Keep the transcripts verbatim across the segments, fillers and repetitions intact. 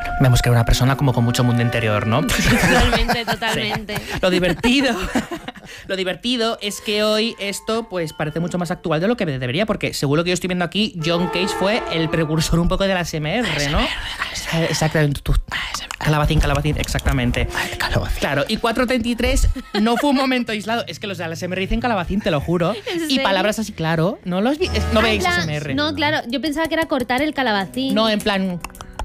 Vemos que era una persona como con mucho mundo interior, ¿no? Totalmente, totalmente. Sí. Lo divertido, lo divertido es que hoy esto pues parece mucho más actual de lo que debería, porque según lo que yo estoy viendo aquí, John Cage fue el precursor un poco de la A S M R, ¿no? Exactamente. Calabacín, calabacín, exactamente. Calabacín. Claro, y cuatro treinta y tres no fue un momento aislado. Es que los de la A S M R dicen calabacín, te lo juro. Y palabras así, claro. No los vi, no ah, veis plan, A S M R. No, claro, yo pensaba que era cortar el calabacín. No, en plan...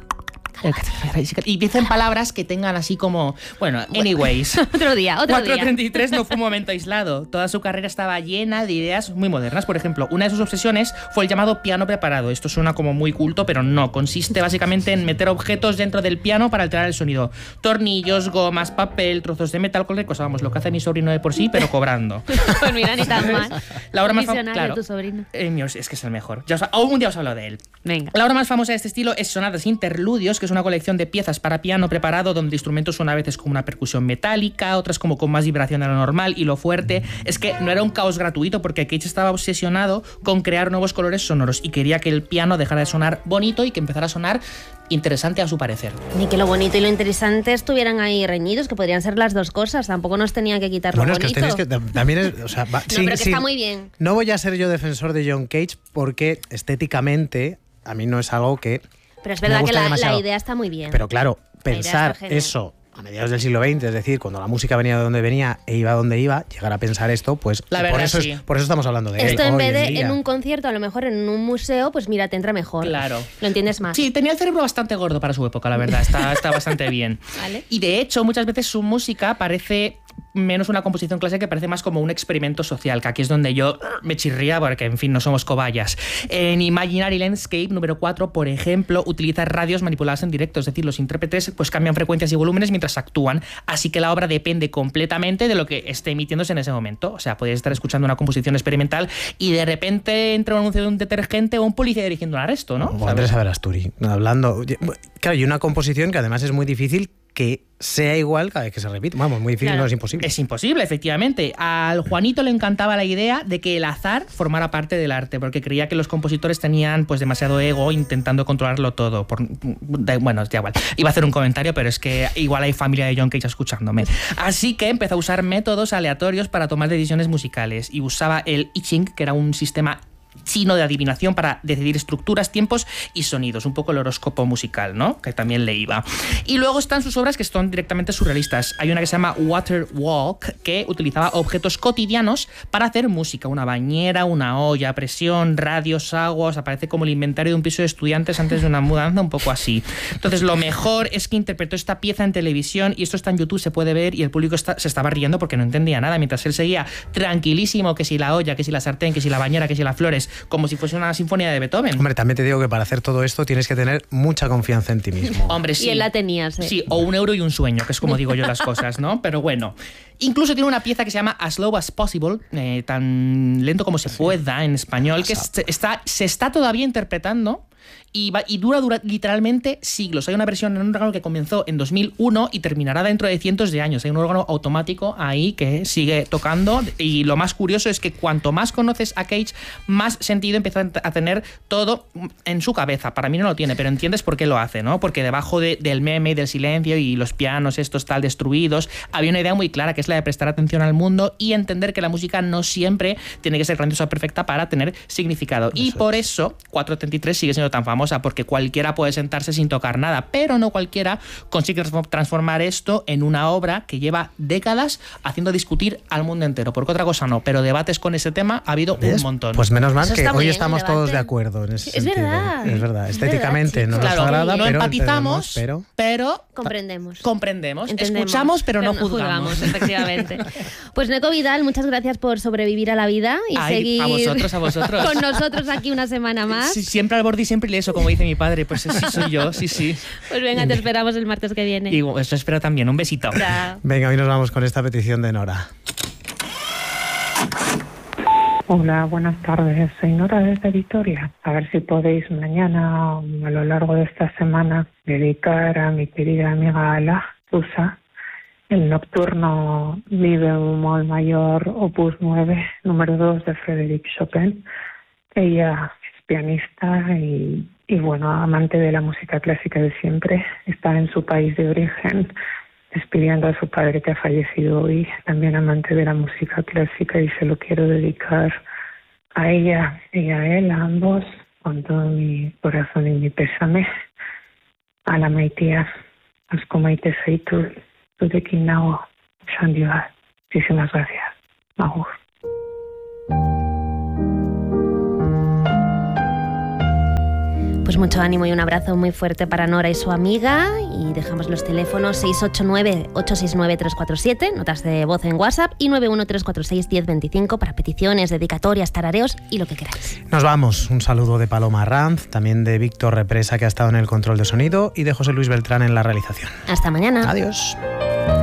Y dicen palabras que tengan así como... Bueno, anyways. otro día, otro cuatro día. treinta y tres no fue un momento aislado. Toda su carrera estaba llena de ideas muy modernas. Por ejemplo, una de sus obsesiones fue el llamado piano preparado. Esto suena como muy culto, pero no. Consiste básicamente en meter objetos dentro del piano para alterar el sonido. Tornillos, gomas, papel, trozos de metal, cualquier cosa. Vamos, lo que hace mi sobrino de por sí, pero cobrando. Pues mira, ni tan mal. La obra más famosa... Claro, tu sobrino. Eh, mío, es que es el mejor. Ya os... Algún día os hablo de él. Venga. La obra más famosa de este estilo es Sonatas Interludios, que es una colección de piezas para piano preparado donde el instrumento suena a veces como una percusión metálica, otras como con más vibración de lo normal, y lo fuerte es que no era un caos gratuito, porque Cage estaba obsesionado con crear nuevos colores sonoros y quería que el piano dejara de sonar bonito y que empezara a sonar interesante a su parecer. Ni que lo bonito y lo interesante estuvieran ahí reñidos, que podrían ser las dos cosas, tampoco nos tenía que quitar bueno, lo bonito. Bueno, es que, os tenéis que también es, o sea, va, no, sí, pero que sí, está muy bien. No voy a ser yo defensor de John Cage porque estéticamente a mí no es algo que... Pero es verdad que la, la idea está muy bien. Pero claro, pensar eso a mediados del siglo veinte, es decir, cuando la música venía de donde venía e iba donde iba, llegar a pensar esto, pues la verdad, por, eso sí. es, por eso estamos hablando de esto él. en hoy vez de en, en un concierto, a lo mejor en un museo, pues mira, te entra mejor. Claro. Lo entiendes más. Sí, tenía el cerebro bastante gordo para su época, la verdad. Está, está bastante bien. ¿Vale? Y de hecho, muchas veces su música parece menos una composición clásica, que parece más como un experimento social, que aquí es donde yo me chirría, porque en fin, no somos cobayas. En Imaginary Landscape número cuatro, por ejemplo, utiliza radios manipuladas en directo, es decir, los intérpretes pues cambian frecuencias y volúmenes mientras actúan, así que la obra depende completamente de lo que esté emitiéndose en ese momento. O sea, podéis estar escuchando una composición experimental y de repente entra un anuncio de un detergente o un policía dirigiendo un arresto, ¿no? O Andrés Averasturi, hablando... Claro, y una composición que además es muy difícil que sea igual cada vez que se repite. Vamos, muy difícil, claro. No es imposible. Es imposible, efectivamente. Al Juanito le encantaba la idea de que el azar formara parte del arte, porque creía que los compositores tenían pues demasiado ego intentando controlarlo todo. Por, bueno, ya igual. Iba a hacer un comentario, pero es que igual hay familia de John Cage escuchándome. Así que empezó a usar métodos aleatorios para tomar decisiones musicales y usaba el I Ching, que era un sistema chino de adivinación para decidir estructuras, tiempos y sonidos, un poco el horóscopo musical, ¿no? Que también le iba. Y luego están sus obras que son directamente surrealistas. Hay una que se llama Water Walk, que utilizaba objetos cotidianos para hacer música, una bañera, una olla a presión, radios, aguas, aparece como el inventario de un piso de estudiantes antes de una mudanza, un poco así. Entonces lo mejor es que interpretó esta pieza en televisión y esto está en YouTube, se puede ver, y el público está, se estaba riendo porque no entendía nada, mientras él seguía tranquilísimo, que si la olla, que si la sartén, que si la bañera, que si las flores, como si fuese una sinfonía de Beethoven. Hombre, también te digo que para hacer todo esto tienes que tener mucha confianza en ti mismo. Hombre, sí. Y él la tenía, sí. Sí, o un euro y un sueño, que es como digo yo las cosas, ¿no? Pero bueno. Incluso tiene una pieza que se llama As Slow as Possible, eh, tan lento como se pueda en español, que es, está, se está todavía interpretando. Y, va, y dura, dura literalmente siglos. Hay una versión en un órgano que comenzó en dos mil uno y terminará dentro de cientos de años. Hay un órgano automático ahí que sigue tocando, y lo más curioso es que cuanto más conoces a Cage, más sentido empieza a tener todo en su cabeza. Para mí no lo tiene, pero entiendes por qué lo hace, ¿no? Porque debajo de, del meme y del silencio y los pianos estos tal destruidos, había una idea muy clara, que es la de prestar atención al mundo y entender que la música no siempre tiene que ser grandiosa o perfecta para tener significado. Eso y por es. eso cuatro treinta y tres sigue siendo tan famosa, porque cualquiera puede sentarse sin tocar nada, pero no cualquiera consigue transformar esto en una obra que lleva décadas haciendo discutir al mundo entero, porque otra cosa no, pero debates con ese tema ha habido ¿ves? Un montón. Pues menos mal que hoy estamos todos de acuerdo en ese es sentido. Verdad. Es verdad, estéticamente es verdad, no nos claro, agrada, no pero empatizamos, pero, pero comprendemos. Comprendemos, Entendemos, escuchamos, pero, pero no, no juzgamos. juzgamos. Efectivamente. Pues Neko Vidal, muchas gracias por sobrevivir a la vida y Ay, seguir a vosotros, a vosotros. con nosotros aquí una semana más. Sí, siempre al borde y siempre eso, como dice mi padre, pues sí soy yo, sí, sí. Pues venga, te esperamos el martes que viene. Y eso espero también, un besito. Chao. Venga, hoy nos vamos con esta petición de Nora. Hola, buenas tardes. Soy Nora desde Vitoria. A ver si podéis mañana o a lo largo de esta semana dedicar a mi querida amiga Ala Susa el nocturno Mi bemol mayor opus nueve, número dos de Frédéric Chopin. Ella es pianista y y bueno, amante de la música clásica de siempre. Está en su país de origen, despidiendo a su padre que ha fallecido hoy, también amante de la música clásica, y se lo quiero dedicar a ella y a él, a ambos, con todo mi corazón y mi pésame. A la maitea, asko maite zaitu, zurekin nago, esan dioat. Muchísimas gracias. Agur. Pues mucho ánimo y un abrazo muy fuerte para Nora y su amiga. Y dejamos los teléfonos seis ocho nueve, ocho seis nueve, tres cuatro siete, notas de voz en WhatsApp, y nueve uno tres cuatro seis, uno cero dos cinco para peticiones, dedicatorias, tarareos y lo que queráis. Nos vamos. Un saludo de Paloma Ranz, también de Víctor Represa, que ha estado en el control de sonido, y de José Luis Beltrán en la realización. Hasta mañana. Adiós.